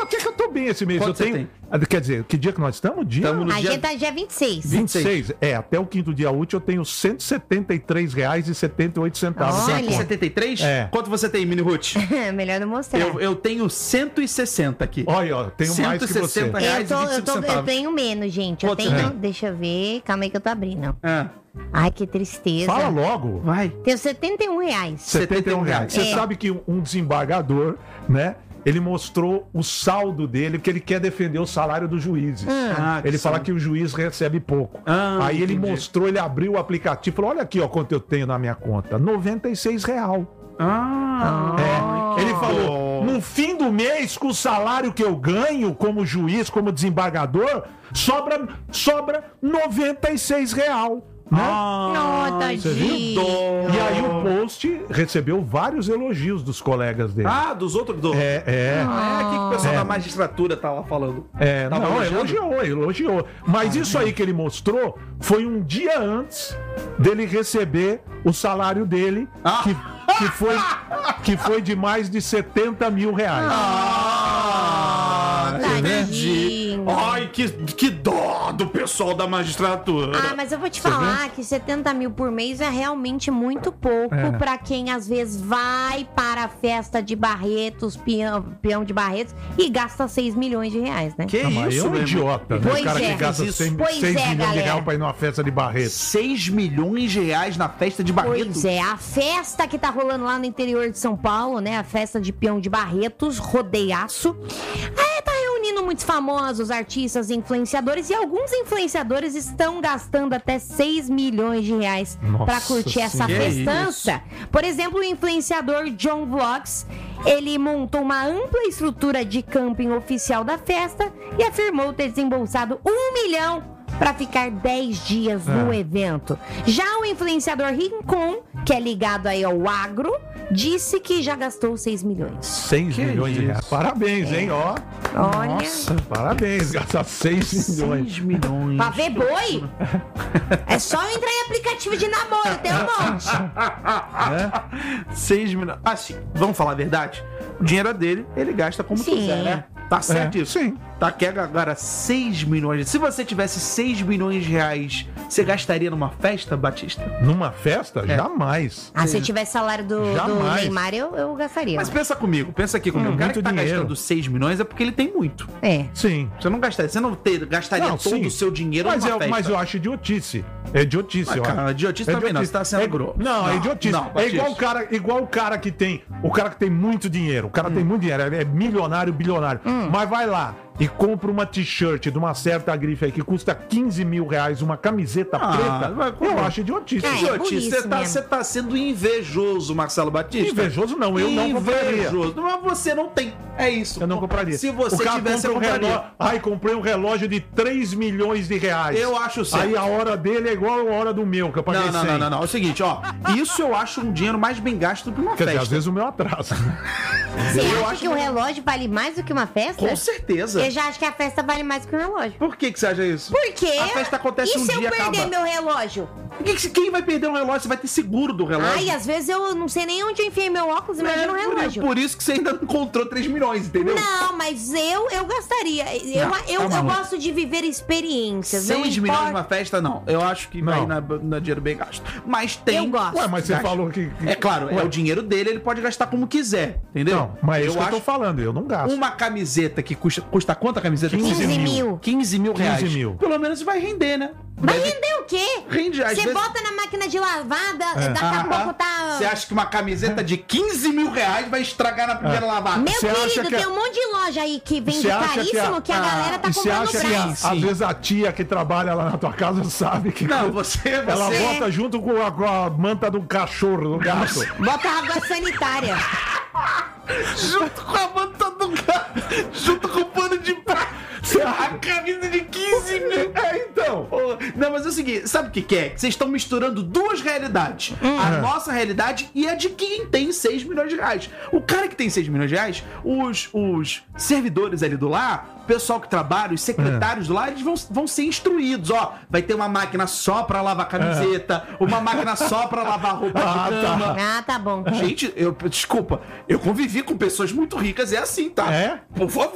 até que eu tô bem esse mês. Quanto eu tenho. Quer dizer, que dia que nós estamos? Estamos no A dia gente tá dia 26. 26. Até o quinto dia útil eu tenho R$ 173,78. Olha. 173? É. Quanto você tem, Mini Ruth? Melhor não mostrar. Eu tenho 160 aqui. Olha, ó, tenho mais que você. 160 reais e 25 eu centavos. tenho menos, gente. Eu Quanto tenho. você tem? Deixa eu ver. Calma aí que eu tô abrindo. Ah, Ai, que tristeza. Fala logo. vai. Tenho R$ 71. R$ 71. Você É. sabe que um desembargador, né? Ele mostrou o saldo dele, porque ele quer defender o salário dos juízes. Ah, Ele fala saldo. que o juiz recebe pouco. Ah, Aí ele entendi. mostrou, ele abriu o aplicativo e falou: olha aqui, ó, quanto eu tenho na minha conta. R$ 96,00. Ah, Ele falou: no fim do mês, com o salário que eu ganho como juiz, como desembargador, sobra R$ 96,00. Né? Não, Você viu? tadinho. E aí o post recebeu vários elogios dos colegas dele. Ah, dos outros? É. O que o pessoal É. da magistratura tava falando? Não, Tava elogiando? elogiou. Mas isso aí que ele mostrou foi um dia antes dele receber o salário dele, que foi de mais de R$ 70 mil. Tadinho. Ai, que dó do pessoal da magistratura. Ah, mas eu vou te falar que 70 mil por mês é realmente muito pouco pra quem às vezes vai para a festa de Barretos, peão de Barretos, e gasta 6 milhões de reais, né? Que Não, mas é isso, um meu irmão? idiota, né? Pois O cara é. que gasta Isso. 6 Pois é, milhões de galera. reais pra ir numa festa de Barreto. 6 milhões de reais na festa de Barreto. Pois é, a festa que tá rolando lá no interior de São Paulo, né? A festa de peão de Barretos, rodeiaço. Tá reunindo muitos famosos, artistas, influenciadores, e alguns influenciadores estão gastando até 6 milhões de reais Nossa pra curtir essa Senhora. festança. Por exemplo, o influenciador John Vlogs, ele montou uma ampla estrutura de camping oficial da festa e afirmou ter desembolsado 1 milhão para ficar 10 dias no evento. Já o influenciador Rincon, que é ligado aí ao agro, disse que já gastou 6 milhões. 6 milhões de reais. Parabéns, hein? Ó. Olha. Nossa, parabéns. Gastar 6 milhões. 6 milhões. Pra ver boi? É só eu entrar em aplicativo de namoro, tem um monte. 6 milhões. Assim, vamos falar a verdade? O dinheiro é dele, ele gasta como Sim. quiser, né? Tá certo isso? Sim. Tá, que agora 6 milhões. Se você tivesse 6 milhões de reais, você gastaria numa festa, Batista? Numa festa? Jamais. Ah, se eu tivesse salário do Jamais. Neymar, eu gastaria. Mas pensa comigo, pensa aqui comigo. O cara que muito tá dinheiro. gastando 6 milhões é porque ele tem muito. É. Sim. Você não gastaria, gastaria todo sim. o seu dinheiro Mas numa festa. mas eu acho idiotice. É idiotice, Mas, ó. cara, idiotice também não, você tá sendo grosso. Não, é idiotice. Não, É igual o cara que tem. O cara que tem muito dinheiro. O cara tem muito dinheiro. É milionário, bilionário. Mas vai lá e compra uma t-shirt de uma certa grife aí que custa 15 mil reais, uma camiseta preta. Eu acho idiotice. É, Idiotice, burrice você mesmo. tá sendo invejoso, Marcelo Batista. Invejoso não, eu não compraria. Invejoso. Mas você não tem. É isso. Eu não compraria. Se você o cara tivesse, você compra compraria. Ai, comprei um relógio de 3 milhões de reais. Eu acho certo. Aí a hora dele é igual a hora do meu, que eu paguei 100. Não. É o seguinte, ó. Isso eu acho um dinheiro mais bem gasto do que uma Quer dizer, festa. às vezes o meu atrasa. Você Eu acha acho que o relógio vale mais do que uma festa? Com certeza. Eu já acho que a festa vale mais que o relógio. Por que você acha isso? Por quê? A festa acontece e um se dia eu perder acaba. meu relógio? Quem vai perder um relógio? Você vai ter seguro do relógio. Ai, às vezes eu não sei nem onde eu enfiei meu óculos, imagina um relógio. por isso que você ainda não encontrou 3 milhões, entendeu? Não, mas eu gastaria. Eu tá maluco. gosto de viver experiências. não 6 milhões importa. numa festa, não. Eu acho que Não. vai na dinheiro bem gasto. Mas tem. Eu gosto. Ué, mas você Gasta. falou que... É claro, é o dinheiro dele, ele pode gastar como quiser, entendeu? Não, mas é isso que eu acho tô falando, eu não gasto. uma camiseta que custa quanto a camiseta? 15 mil. 15 mil reais. 15 mil. Pelo menos vai render, né? Vai render o quê? Rende, às Você vezes- bota na máquina de lavada, daqui a Aham. pouco tá. Você acha que uma camiseta de 15 mil reais vai estragar na primeira lavada? Meu Você acha querido, que tem um monte de loja aí que vende Você acha caríssimo que a galera tá e você comprando acha que grátis. Sim. às vezes a tia que trabalha lá na tua casa sabe que Não, você... ela bota junto com a manta do cachorro, do gato. Bota água sanitária. Junto com a manta do gato, junto com o pano de prato. A camisa de 15 mil. Então. Não, mas é o seguinte, sabe o que é? Que vocês estão misturando duas realidades. A nossa realidade e a de quem tem 6 milhões de reais. O cara que tem 6 milhões de reais, os servidores ali do lar, o pessoal que trabalha, os secretários do lar, eles vão ser instruídos. Ó, vai ter uma máquina só pra lavar camiseta, uma máquina só pra lavar roupa de cama. Ah, tá bom. Gente, desculpa, eu convivi com pessoas muito ricas, é assim, tá? É? Por favor.